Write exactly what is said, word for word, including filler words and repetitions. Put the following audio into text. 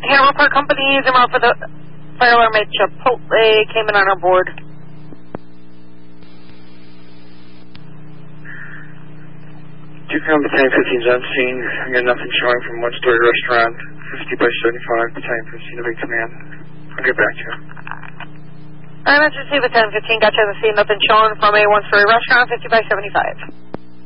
Hanover Park Company, zero for the fire alarm at Chipotle, came in on our board. Two come Battalion fifteen is on scene. I got nothing showing from one story restaurant, fifty by seventy-five, Battalion fifteen, evade command. I'll get back to you. Alright, let's just see Battalion fifteen, got you on the scene, nothing showing from a one story restaurant, fifty by seventy-five.